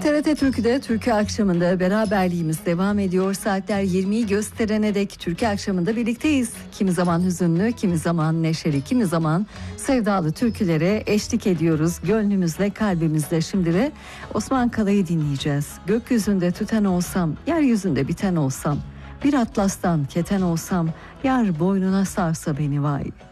TRT Türk'de Türkü Akşamı'nda beraberliğimiz devam ediyor. Saatler 20'yi gösterene dek Türkü Akşamı'nda birlikteyiz. Kimi zaman hüzünlü, kimi zaman neşeli, kimi zaman sevdalı türkülere eşlik ediyoruz. Gönlümüzle, kalbimizle. Şimdi de Osman Kalay'ı dinleyeceğiz. Gökyüzünde tüten olsam, yeryüzünde biten olsam, bir atlastan keten olsam, yar boynuna sarsa beni vay.